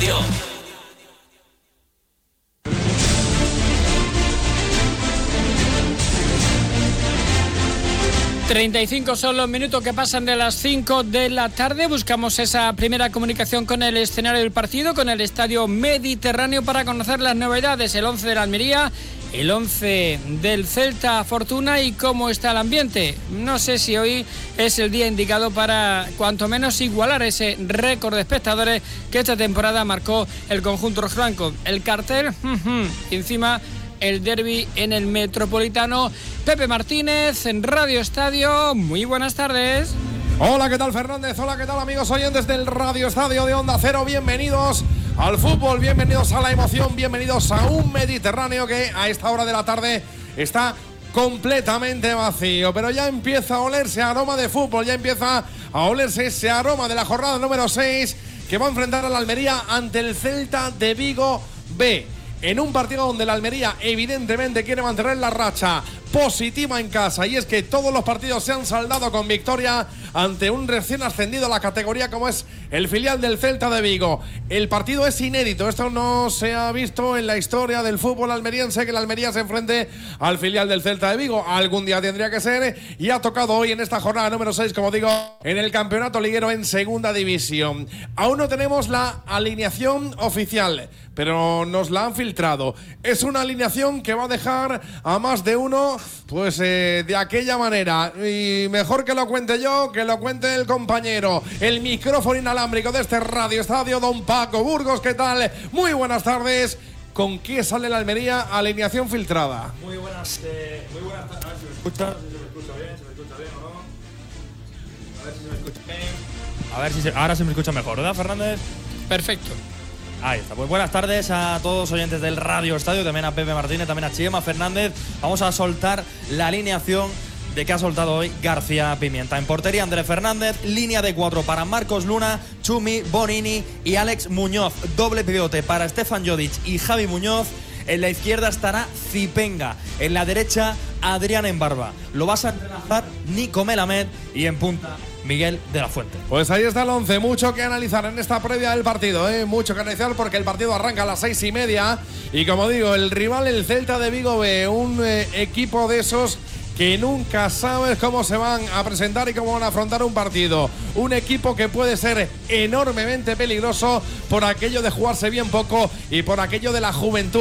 Radio. 35 son los minutos que pasan de las 5 de la tarde. Buscamos esa primera comunicación con el escenario del partido, con el Estadio Mediterráneo, para conocer las novedades, el 11 de la Almería, el 11 del Celta Fortuna y cómo está el ambiente. No sé si hoy es el día indicado para cuanto menos igualar ese récord de espectadores que esta temporada marcó el conjunto rojiblanco. El cartel, encima el derbi en el Metropolitano. Pepe Martínez en Radio Estadio, muy buenas tardes. Hola, ¿qué tal Fernández? Hola, ¿qué tal amigos oyentes del Radio Estadio de Onda Cero? Bienvenidos al fútbol, bienvenidos a la emoción, bienvenidos a un Mediterráneo que a esta hora de la tarde está completamente vacío, pero ya empieza a olerse aroma de fútbol, ya empieza a olerse ese aroma de la jornada número 6 que va a enfrentar a la Almería ante el Celta de Vigo B. En un partido donde la Almería evidentemente quiere mantener la racha positiva en casa, y es que todos los partidos se han saldado con victoria ante un recién ascendido a la categoría como es el filial del Celta de Vigo. El partido es inédito, esto no se ha visto en la historia del fútbol almeriense, que la Almería se enfrente al filial del Celta de Vigo. Algún día tendría que ser, y ha tocado hoy en esta jornada número 6, como digo, en el campeonato liguero en segunda división. Aún no tenemos la alineación oficial, pero nos la han filtrado. Es una alineación que va a dejar a más de uno pues de aquella manera, y mejor que lo cuente yo, que lo cuente el compañero, el micrófono inalámbrico de este Radio Estadio, don Paco Burgos. ¿Qué tal? Muy buenas tardes. ¿Con qué sale la Almería? Alineación filtrada. Muy buenas tardes. A ver si me escucha. ¿Se me escucha bien o no? A ver si se me escucha bien. A ver si ahora se me escucha mejor, ¿verdad, Fernández? Perfecto. Ahí está. Pues buenas tardes a todos oyentes del Radio Estadio, también a Pepe Martínez, también a Chema Fernández. Vamos a soltar la alineación de que ha soltado hoy García Pimienta. En portería, Andrés Fernández. Línea de 4 para Marcos Luna, Chumi, Bonini y Alex Muñoz. Doble pivote para Stefan Jodic y Javi Muñoz. En la izquierda estará Zipenga. En la derecha, Adrián Embarba. Lo vas a entrelazar Nico Melamed. Y en punta, Miguel de la Fuente. Pues ahí está el 11, mucho que analizar en esta previa del partido, mucho que analizar porque el partido arranca a las 6:30 y como digo, el rival, el Celta de Vigo B, un equipo de esos que nunca sabes cómo se van a presentar y cómo van a afrontar un partido. Un equipo que puede ser enormemente peligroso por aquello de jugarse bien poco y por aquello de la juventud.